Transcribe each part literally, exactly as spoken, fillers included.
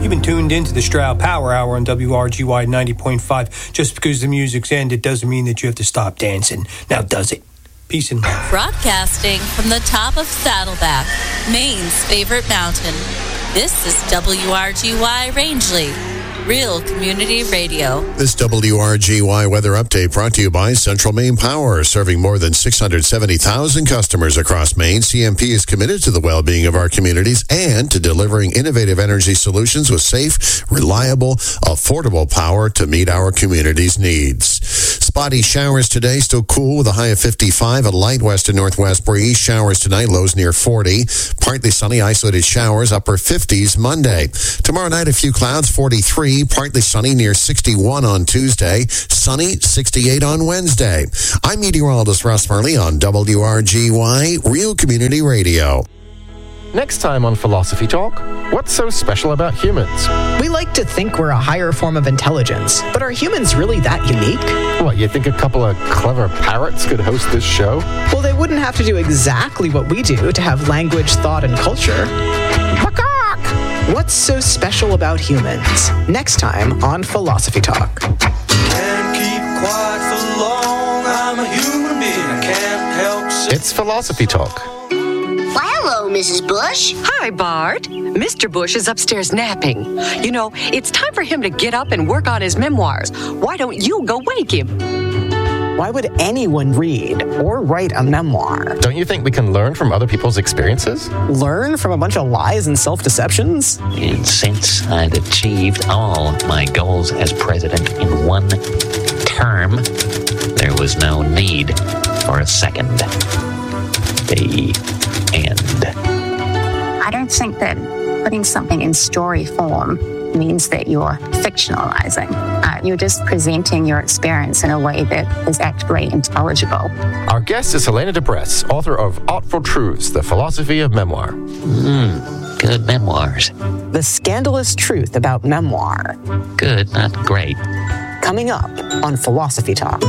You've been tuned into the Stroud Power Hour on W R G Y ninety point five. Just because the music's ended doesn't mean that you have to stop dancing. Now, does it? Peace and love. Broadcasting from the top of Saddleback, Maine's favorite mountain. This is W R G Y Rangeley, Real Community Radio. This W R G Y weather update brought to you by Central Maine Power, serving more than six hundred seventy thousand customers across Maine. C M P is committed to the well-being of our communities and to delivering innovative energy solutions with safe, reliable, affordable power to meet our community's needs. Spotty showers today, still cool with a high of fifty-five, a light west and northwest breeze. Showers tonight, lows near forty. Partly sunny, isolated showers, upper fifties Monday. Tomorrow night, a few clouds, forty-three. Partly sunny, near sixty-one on Tuesday. Sunny, sixty-eight on Wednesday. I'm meteorologist Russ Murley on W R G Y, Real Community Radio. Next time on Philosophy Talk, what's so special about humans? We like to think we're a higher form of intelligence, but are humans really that unique? What, you think a couple of clever parrots could host this show? Well, they wouldn't have to do exactly what we do to have language, thought, and culture. Macaque! What's so special about humans? Next time on Philosophy Talk. Can't keep quiet for long. I'm a human being. I can't help. It's Philosophy Talk. Why, hello, Missus Bush. Hi, Bart. Mister Bush is upstairs napping. You know, it's time for him to get up and work on his memoirs. Why don't you go wake him? Why would anyone read or write a memoir? Don't you think we can learn from other people's experiences? Learn from a bunch of lies and self-deceptions? And since I'd achieved all my goals as president in one term, there was no need for a second. The end. I don't think that putting something in story form means that you're fictionalizing. Uh, you're just presenting your experience in a way that is actually intelligible. Our guest is Helena DeBress, author of Artful Truths, The Philosophy of Memoir. Mmm, good memoirs. The scandalous truth about memoir. Good, not great. Coming up on Philosophy Talk.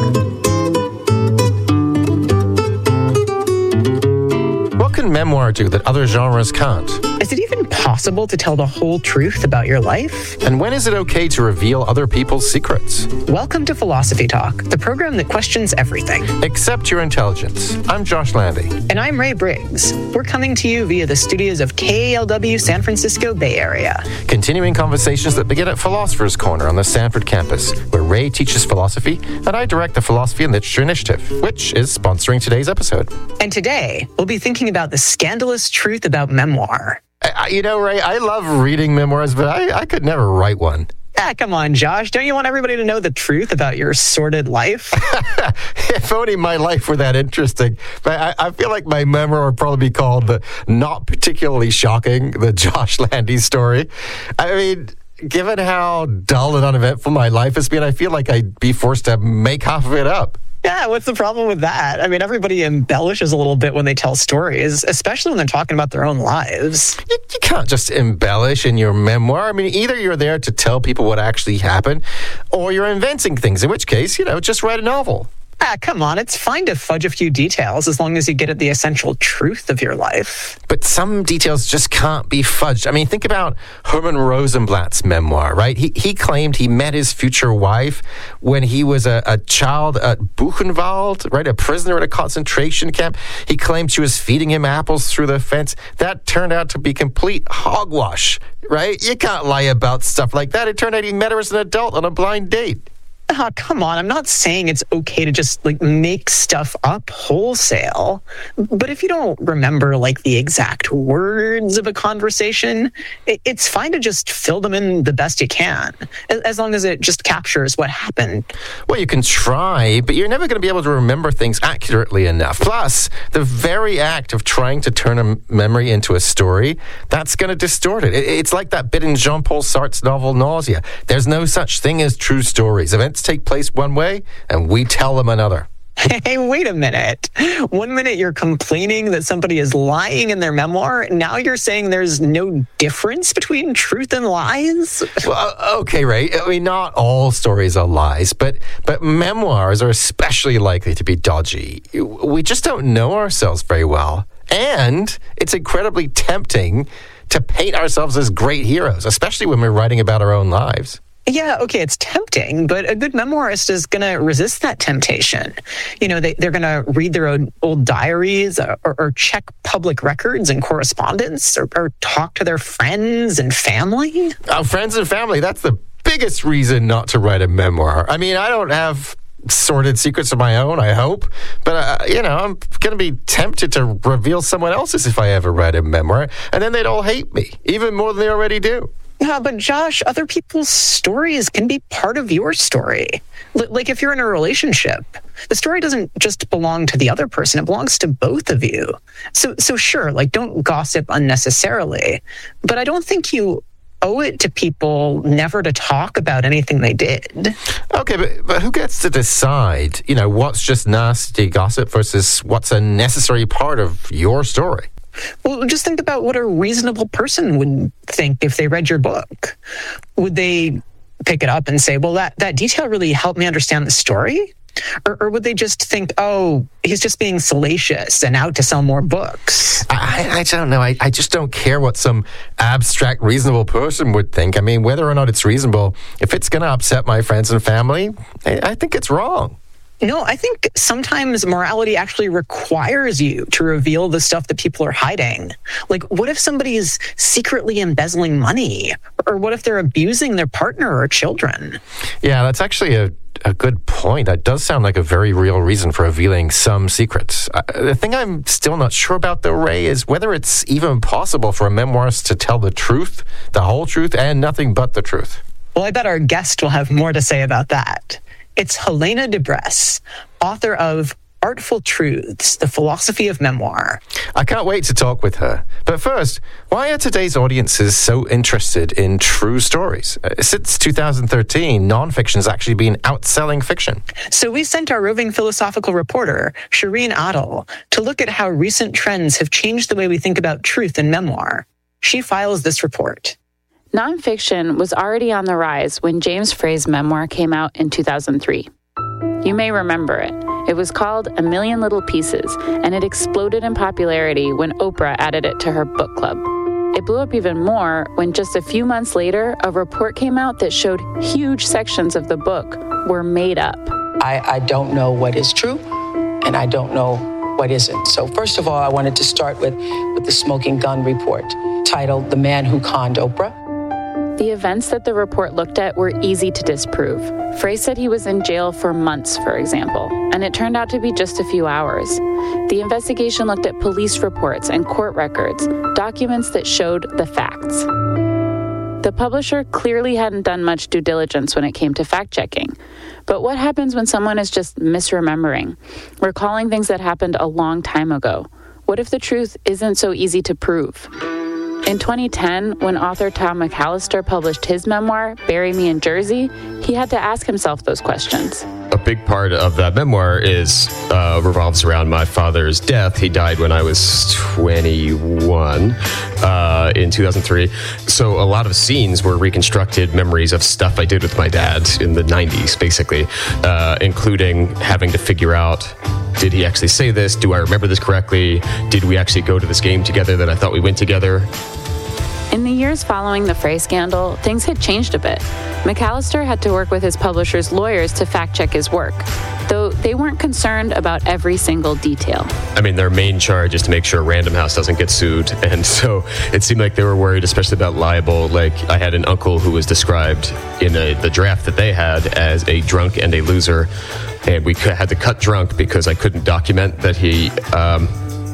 What can memoir do that other genres can't? Is it even possible to tell the whole truth about your life? And when is it okay to reveal other people's secrets? Welcome to Philosophy Talk, the program that questions everything. Except your intelligence. I'm Josh Landy. And I'm Ray Briggs. We're coming to you via the studios of K A L W San Francisco Bay Area. Continuing conversations that begin at Philosopher's Corner on the Sanford campus, where Ray teaches philosophy and I direct the Philosophy and Literature Initiative, which is sponsoring today's episode. And today, we'll be thinking about the scandalous truth about memoir. I, you know, Ray, I love reading memoirs, but I, I could never write one. Ah, come on, Josh. Don't you want everybody to know the truth about your sordid life? If only my life were that interesting. But I, I feel like my memoir would probably be called the Not Particularly Shocking, the Josh Landy story. I mean, given how dull and uneventful my life has been, I feel like I'd be forced to make half of it up. Yeah, what's the problem with that? I mean, everybody embellishes a little bit when they tell stories, especially when they're talking about their own lives. You, you can't just embellish in your memoir. I mean, either you're there to tell people what actually happened, or you're inventing things, in which case, you know, just write a novel. Ah, come on. It's fine to fudge a few details as long as you get at the essential truth of your life. But some details just can't be fudged. I mean, think about Herman Rosenblatt's memoir, right? He he claimed he met his future wife when he was a, a child at Buchenwald, right? A prisoner at a concentration camp. He claimed she was feeding him apples through the fence. That turned out to be complete hogwash, right? You can't lie about stuff like that. It turned out he met her as an adult on a blind date. Oh, come on. I'm not saying it's okay to just, like, make stuff up wholesale. But if you don't remember, like, the exact words of a conversation, it, it's fine to just fill them in the best you can, as long as it just captures what happened. Well, you can try, but you're never going to be able to remember things accurately enough. Plus, the very act of trying to turn a memory into a story, that's going to distort it. it. It's like that bit in Jean-Paul Sartre's novel Nausea. There's no such thing as true stories. Events take place one way, and we tell them another. Hey, wait a minute. One minute you're complaining that somebody is lying in their memoir. Now you're saying there's no difference between truth and lies? Well, okay, Ray. I mean, not all stories are lies, but but memoirs are especially likely to be dodgy. We just don't know ourselves very well. And it's incredibly tempting to paint ourselves as great heroes, especially when we're writing about our own lives. Yeah, okay, it's tempting, but a good memoirist is going to resist that temptation. You know, they, they're going to read their own old diaries or, or check public records and correspondence or, or talk to their friends and family. Oh, friends and family, that's the biggest reason not to write a memoir. I mean, I don't have sordid secrets of my own, I hope, but, uh, you know, I'm going to be tempted to reveal someone else's if I ever write a memoir, and then they'd all hate me, even more than they already do. Yeah, but Josh, other people's stories can be part of your story. L- like if you're in a relationship, the story doesn't just belong to the other person, it belongs to both of you. So, so sure, like don't gossip unnecessarily, but I don't think you owe it to people never to talk about anything they did. Okay, but, but who gets to decide, you know, what's just nasty gossip versus what's a necessary part of your story? Well, just think about what a reasonable person would think if they read your book. Would they pick it up and say, well, that, that detail really helped me understand the story? Or, or would they just think, oh, he's just being salacious and out to sell more books? I, I don't know. I, I just don't care what some abstract, reasonable person would think. I mean, whether or not it's reasonable, if it's going to upset my friends and family, I, I think it's wrong. No, I think sometimes morality actually requires you to reveal the stuff that people are hiding. Like, what if somebody's secretly embezzling money? Or what if they're abusing their partner or children? Yeah, that's actually a, a good point. That does sound like a very real reason for revealing some secrets. Uh, the thing I'm still not sure about, though, Ray, is whether it's even possible for a memoirist to tell the truth, the whole truth, and nothing but the truth. Well, I bet our guest will have more to say about that. It's Helena DeBress, author of Artful Truths, The Philosophy of Memoir. I can't wait to talk with her. But first, why are today's audiences so interested in true stories? Uh, since two thousand thirteen, nonfiction has actually been outselling fiction. So we sent our roving philosophical reporter, Shireen Adel, to look at how recent trends have changed the way we think about truth in memoir. She files this report. Nonfiction was already on the rise when James Frey's memoir came out in two thousand three. You may remember it. It was called A Million Little Pieces, and it exploded in popularity when Oprah added it to her book club. It blew up even more when just a few months later, a report came out that showed huge sections of the book were made up. I, I don't know what is true, and I don't know what isn't. So first of all, I wanted to start with, with the Smoking Gun report, titled The Man Who Conned Oprah. The events that the report looked at were easy to disprove. Frey said he was in jail for months, for example, and it turned out to be just a few hours. The investigation looked at police reports and court records, documents that showed the facts. The publisher clearly hadn't done much due diligence when it came to fact-checking. But what happens when someone is just misremembering, recalling things that happened a long time ago? What if the truth isn't so easy to prove? In twenty ten, when author Tom McAllister published his memoir, Bury Me in Jersey, he had to ask himself those questions. A big part of that memoir is uh, revolves around my father's death. He died when I was twenty-one uh, in two thousand three. So a lot of scenes were reconstructed memories of stuff I did with my dad in the nineties, basically, uh, including having to figure out, did he actually say this? Do I remember this correctly? Did we actually go to this game together that I thought we went together? In the years following the Frey scandal, things had changed a bit. McAllister had to work with his publisher's lawyers to fact-check his work, though they weren't concerned about every single detail. I mean, their main charge is to make sure Random House doesn't get sued, and so it seemed like they were worried, especially about libel. Like, I had an uncle who was described in a, the draft that they had as a drunk and a loser, and we had to cut drunk because I couldn't document that he... Um,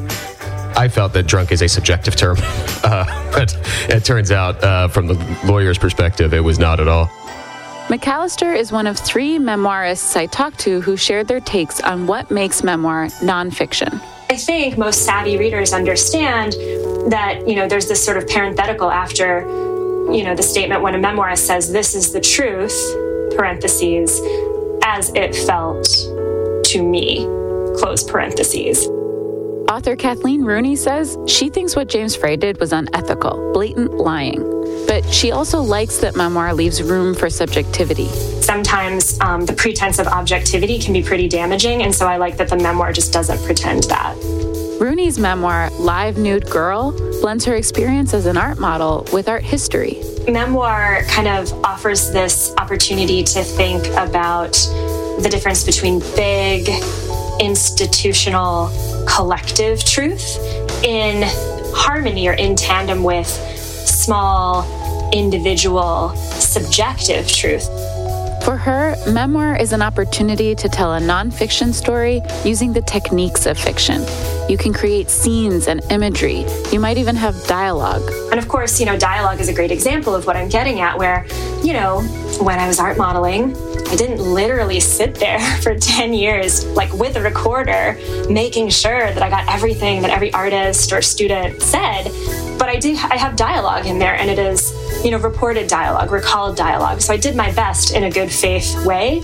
I felt that drunk is a subjective term, uh, but it turns out uh, from the lawyer's perspective, it was not at all. McAllister is one of three memoirists I talked to who shared their takes on what makes memoir nonfiction. I think most savvy readers understand that, you know, there's this sort of parenthetical after, you know, the statement when a memoirist says, this is the truth, parentheses, as it felt to me, close parentheses. Author Kathleen Rooney says she thinks what James Frey did was unethical, blatant lying. But she also likes that memoir leaves room for subjectivity. Sometimes um, the pretense of objectivity can be pretty damaging, and so I like that the memoir just doesn't pretend that. Rooney's memoir, Live Nude Girl, blends her experience as an art model with art history. Memoir kind of offers this opportunity to think about the difference between big, institutional, collective truth in harmony or in tandem with small, individual, subjective truth. For her, memoir is an opportunity to tell a nonfiction story using the techniques of fiction. You can create scenes and imagery. You might even have dialogue. And of course, you know, dialogue is a great example of what I'm getting at, where, you know, when I was art modeling, I didn't literally sit there for ten years, like with a recorder, making sure that I got everything that every artist or student said. But I do, I have dialogue in there, and it is, you know, reported dialogue, recalled dialogue. So I did my best in a good faith way.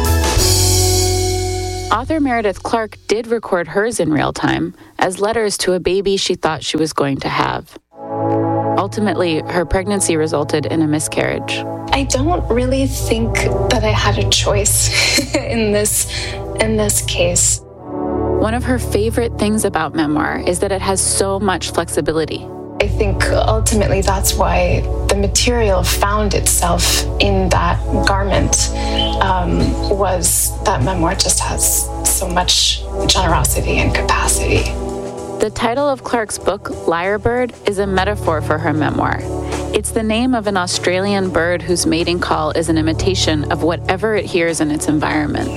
Author Meredith Clark did record hers in real time as letters to a baby she thought she was going to have. Ultimately, her pregnancy resulted in a miscarriage. I don't really think that I had a choice in this in this case. One of her favorite things about memoir is that it has so much flexibility. I think ultimately that's why the material found itself in that garment, um, was that memoir just has so much generosity and capacity. The title of Clark's book, Lyrebird, is a metaphor for her memoir. It's the name of an Australian bird whose mating call is an imitation of whatever it hears in its environment.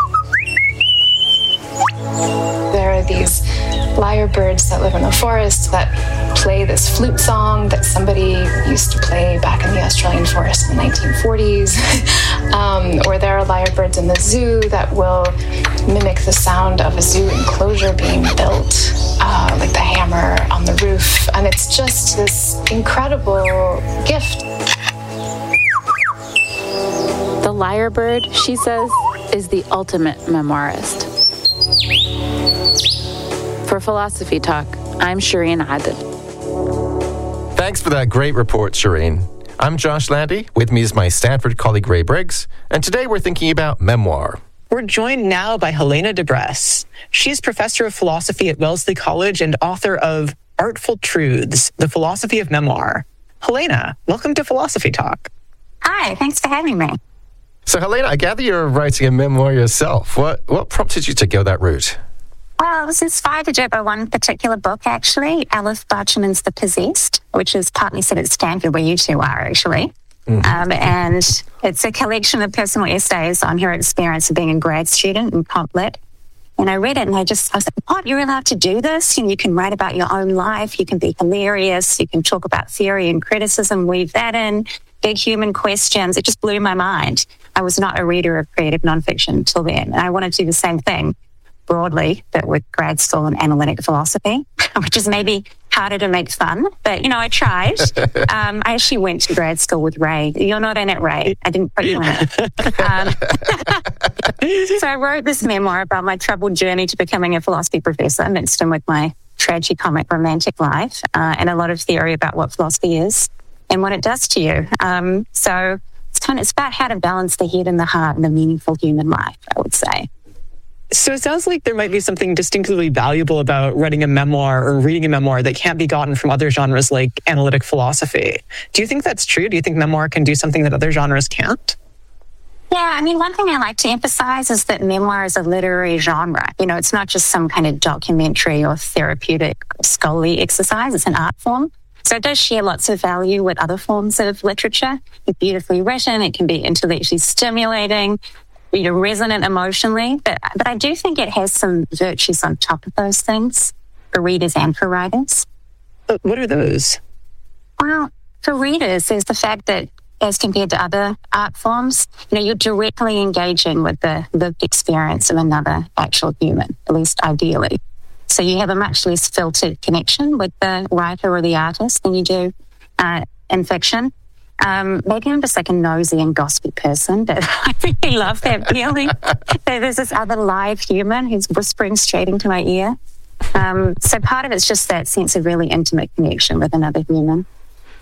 There are these lyrebirds that live in the forest that play this flute song that somebody used to play back in the Australian forest in the nineteen forties. um, or there are lyrebirds in the zoo that will mimic the sound of a zoo enclosure being built, uh, like the hammer on the roof. And it's just this incredible gift. The lyrebird, she says, is the ultimate memoirist. For Philosophy Talk, I'm Shireen Adil. Thanks for that great report, Shireen. I'm Josh Landy. With me is my Stanford colleague, Ray Briggs. And today we're thinking about memoir. We're joined now by Helena DeBress. She's professor of philosophy at Wellesley College and author of Artful Truths, The Philosophy of Memoir. Helena, welcome to Philosophy Talk. Hi, thanks for having me. So, Helena, I gather you're writing a memoir yourself. What, what prompted you to go that route? Well, I was inspired to do it by one particular book, actually, Alice Barchaman's The Possessed, which is partly set at Stanford, where you two are, actually. Mm-hmm. Um, and it's a collection of personal essays on her experience of being a grad student in comp lit. And I read it and I just, I was like, what, you're allowed to do this? And you can write about your own life. You can be hilarious. You can talk about theory and criticism, weave that in, big human questions. It just blew my mind. I was not a reader of creative nonfiction until then. And I wanted to do the same thing broadly, but with grad school and analytic philosophy, which is maybe harder to make fun. But, you know, I tried. um, I actually went to grad school with Ray. You're not in it, Ray. I didn't put you in it. Um, so I wrote this memoir about my troubled journey to becoming a philosophy professor, mixed in with my tragicomic romantic life, uh, and a lot of theory about what philosophy is and what it does to you. Um, so it's kind of, it's about how to balance the head and the heart in a meaningful human life, I would say. So it sounds like there might be something distinctively valuable about writing a memoir or reading a memoir that can't be gotten from other genres like analytic philosophy. Do you think that's true? Do you think memoir can do something that other genres can't? Yeah, I mean, one thing I like to emphasize is that memoir is a literary genre. You know, it's not just some kind of documentary or therapeutic scholarly exercise. It's an art form. So it does share lots of value with other forms of literature. It's beautifully written. It can be intellectually stimulating, you know, resonant emotionally, but but I do think it has some virtues on top of those things for readers and for writers. But what are those? Well, for readers, there's the fact that as compared to other art forms, you know, you're directly engaging with the lived experience of another actual human, at least ideally. So you have a much less filtered connection with the writer or the artist than you do uh, in fiction. Um, maybe I'm just like a nosy and gossipy person, but I really love that feeling that there's this other live human who's whispering straight into my ear. Um, so part of it's just that sense of really intimate connection with another human.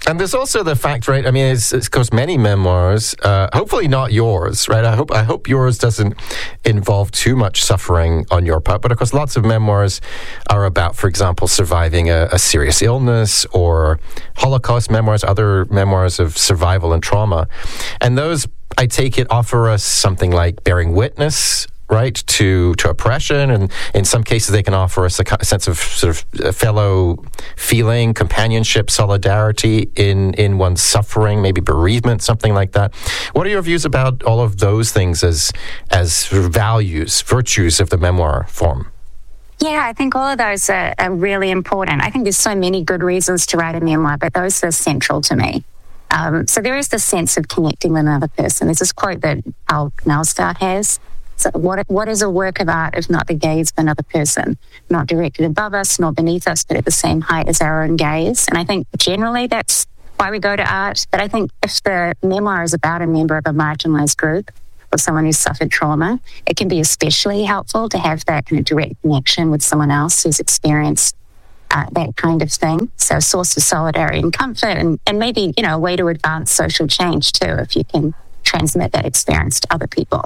And there's also the fact, right? I mean, it's, it's of course many memoirs. Uh, hopefully not yours, right? I hope I hope yours doesn't involve too much suffering on your part. But of course, lots of memoirs are about, for example, surviving a, a serious illness, or Holocaust memoirs, other memoirs of survival and trauma. And those, I take it, offer us something like bearing witness, right, to to oppression, and in some cases they can offer us a, a sense of sort of fellow feeling, companionship, solidarity in in one's suffering, maybe bereavement, something like that. What are your views about all of those things as as sort of values, virtues of the memoir form? Yeah, I think all of those are, are really important. I think there's so many good reasons to write a memoir, but those are central to me. Um, so there is this sense of connecting with another person. There's this quote that Al Knallstadt has. So what, what is a work of art if not the gaze of another person, not directed above us nor beneath us, but at the same height as our own gaze? And I think generally that's why we go to art. But I think if the memoir is about a member of a marginalised group or someone who's suffered trauma, it can be especially helpful to have that kind of direct connection with someone else who's experienced uh, that kind of thing. So a source of solidarity and comfort, and, and maybe, you know, a way to advance social change too, if you can transmit that experience to other people.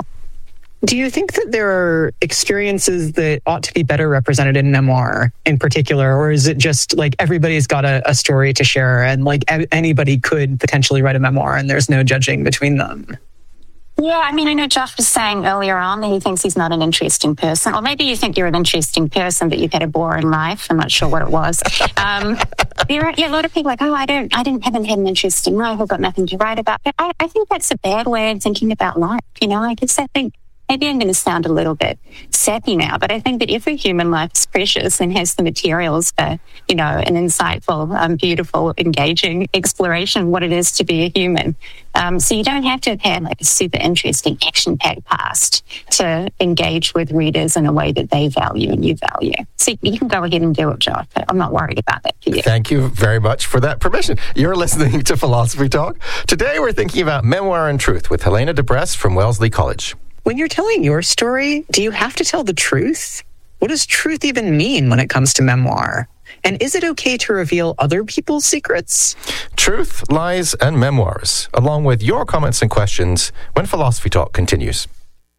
Do you think that there are experiences that ought to be better represented in memoir in particular, or is it just like everybody's got a, a story to share and like a- anybody could potentially write a memoir and there's no judging between them? Yeah, I mean, I know Jeff was saying earlier on that he thinks he's not an interesting person. Or maybe you think you're an interesting person, but you've had a boring life. I'm not sure what it was. Um, there are, yeah, a lot of people are like, oh, I don't, I didn't, haven't had an interesting life. I've got nothing to write about. But I, I think that's a bad way of thinking about life. You know, I guess I think, maybe I'm going to sound a little bit sappy now, but I think that every human life is precious and has the materials for, you know, an insightful, um, beautiful, engaging exploration of what it is to be a human. Um, so you don't have to have had like a super interesting action-packed past to engage with readers in a way that they value and you value. So you can go ahead and do it, Josh, but I'm not worried about that for you. Thank you very much for that permission. You're listening to Philosophy Talk. Today we're thinking about memoir and truth with Helena DeBress from Wellesley College. When you're telling your story, do you have to tell the truth? What does truth even mean when it comes to memoir? And is it okay to reveal other people's secrets? Truth, lies, and memoirs, along with your comments and questions when Philosophy Talk continues.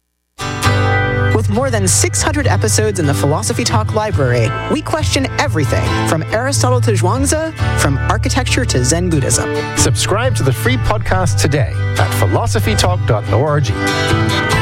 With more than six hundred episodes in the Philosophy Talk library, we question everything from Aristotle to Zhuangzi, from architecture to Zen Buddhism. Subscribe to the free podcast today at philosophy talk dot org.